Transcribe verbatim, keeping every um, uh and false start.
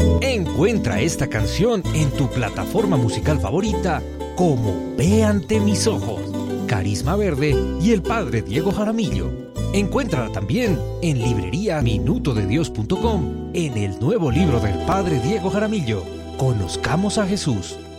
Encuentra esta canción en tu plataforma musical favorita como Ve ante mis ojos, Carisma Verde y el Padre Diego Jaramillo. Encuéntrala también en librería minuto de dios punto com en el nuevo libro del Padre Diego Jaramillo. Conozcamos a Jesús.